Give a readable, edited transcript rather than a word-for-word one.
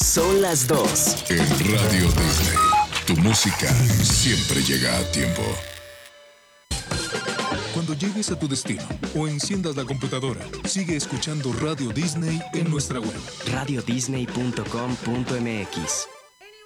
Son las 2. En Radio Disney, tu música siempre llega a tiempo. Cuando llegues a tu destino o enciendas la computadora, sigue escuchando Radio Disney en nuestra web. radiodisney.com.mx.